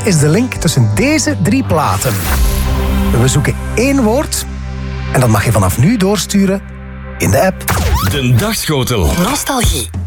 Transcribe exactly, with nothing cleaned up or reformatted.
is de link tussen deze drie platen? We zoeken één woord en dat mag je vanaf nu doorsturen in de app. De Dagschotel. Nostalgie.